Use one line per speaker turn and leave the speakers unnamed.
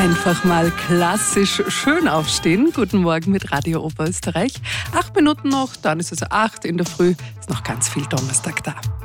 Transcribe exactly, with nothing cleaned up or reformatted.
Einfach mal klassisch schön aufstehen. Guten Morgen mit Radio Oberösterreich. Acht Minuten noch, dann ist es acht in der Früh. Ist noch ganz viel Donnerstag da.